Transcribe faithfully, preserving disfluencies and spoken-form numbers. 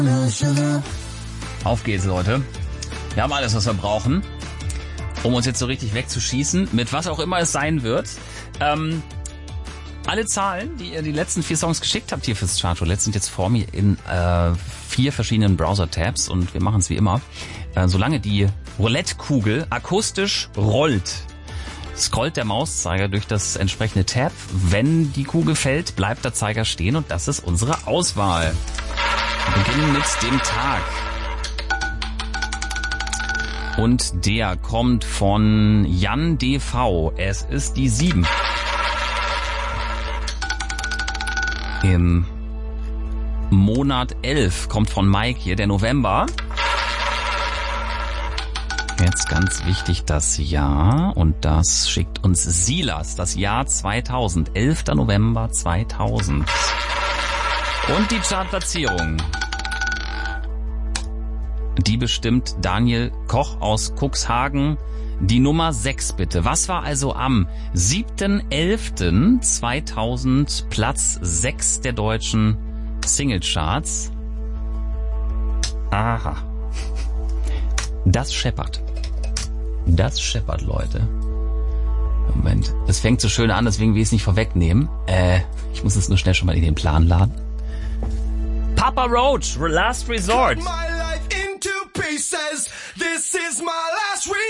Auf geht's, Leute. Wir haben alles, was wir brauchen, um uns jetzt so richtig wegzuschießen, mit was auch immer es sein wird. Ähm, alle Zahlen, die ihr die letzten vier Songs geschickt habt hier fürs Chartroulette, sind jetzt vor mir in äh, vier verschiedenen Browser-Tabs und wir machen es wie immer. Äh, solange die Roulette-Kugel akustisch rollt, scrollt der Mauszeiger durch das entsprechende Tab. Wenn die Kugel fällt, bleibt der Zeiger stehen und das ist unsere Auswahl. Wir beginnen mit dem Tag. Und der kommt von Jan D V. Es ist die sieben. Im Monat elf kommt von Mike hier der November. Jetzt ganz wichtig das Jahr und das schickt uns Silas, das Jahr zweitausend, elfter November zweitausend. Und die Chartplatzierung, die bestimmt Daniel Koch aus Cuxhagen. Die Nummer sechs bitte. Was war also am siebten elften zweitausend Platz sechs der deutschen Singlecharts? Aha. Das scheppert. Das scheppert, Leute. Moment. Das fängt so schön an, deswegen will ich es nicht vorwegnehmen. Äh, ich muss es nur schnell schon mal in den Plan laden. Papa Roach, Last Resort.